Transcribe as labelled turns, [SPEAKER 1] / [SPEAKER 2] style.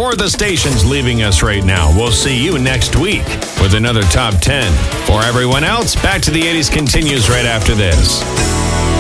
[SPEAKER 1] for the stations leaving us right now. We'll see you next week with another Top 10. For everyone else, Back to the 80s continues right after this.